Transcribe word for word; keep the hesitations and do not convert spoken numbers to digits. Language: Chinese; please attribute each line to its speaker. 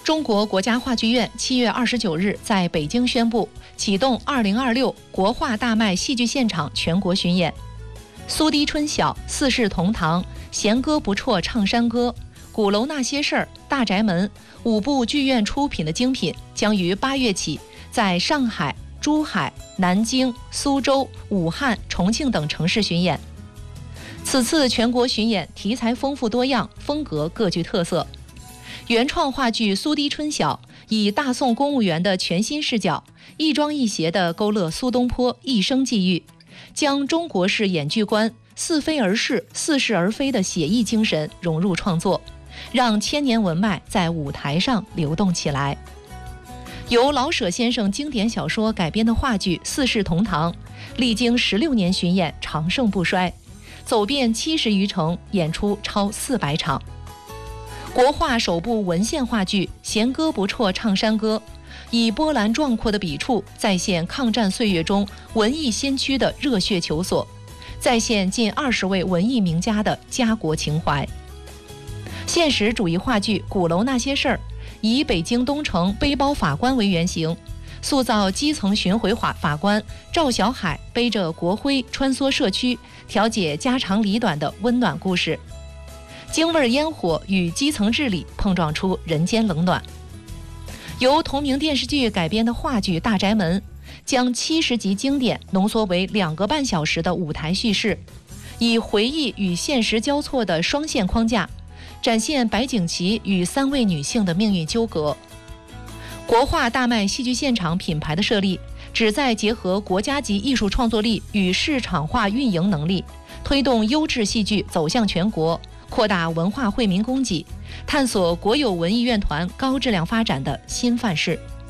Speaker 1: 中国国家话剧院七月二十九日在北京宣布启动二零二六国画大麦戏剧现场全国巡演。苏堤春晓、四世同堂、弦歌不辍唱山歌、鼓楼那些事儿、大宅门五部剧院出品的精品将于八月起在上海、珠海、南京、苏州、武汉、重庆等城市巡演。此次全国巡演题材丰富多样，风格各具特色。原创话剧《苏堤春晓》以大宋公务员的全新视角，亦庄亦谐地勾勒苏东坡一生际遇，将中国式演剧观似非而是、似是而非的写意精神融入创作，让千年文脉在舞台上流动起来。由老舍先生经典小说改编的话剧《四世同堂》，历经十六年巡演，长盛不衰，走遍七十余城，演出超四百场。国画首部文献话剧《弦歌不辍唱山歌》，以波澜壮阔的笔触再现抗战岁月中文艺先驱的热血求索，再现近二十位文艺名家的家国情怀。现实主义话剧《鼓楼那些事儿》，以北京东城背包法官为原型，塑造基层巡回法法官赵小海背着国徽穿梭社区，调解家长里短的温暖故事。京味烟火与基层治理碰撞出人间冷暖。由同名电视剧改编的话剧《大宅门》，将七十集经典浓缩为两个半小时的舞台叙事，以回忆与现实交错的双线框架，展现白景琦与三位女性的命运纠葛。国画大麦戏剧现场品牌的设立，旨在结合国家级艺术创作力与市场化运营能力，推动优质戏剧走向全国，扩大文化惠民供给，探索国有文艺院团高质量发展的新范式。